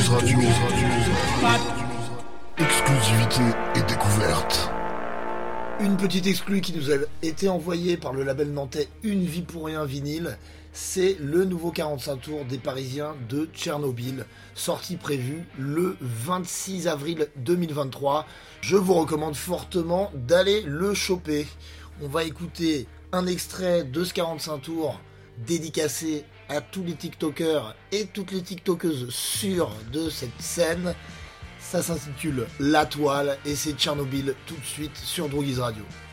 Radio. Exclusivité et découverte. Une petite exclue qui nous a été envoyée par le label nantais Une vie pour rien vinyle, c'est le nouveau 45 tours des Parisiens de Tchernobyl, sortie prévue le 26 avril 2023. Je vous recommande fortement d'aller le choper. On va écouter un extrait de ce 45 tours dédicacé à tous les TikTokers et toutes les TikTokeuses sûres de cette scène. Ça s'intitule La Toile et c'est Tchernobyl tout de suite sur Droguise Radio.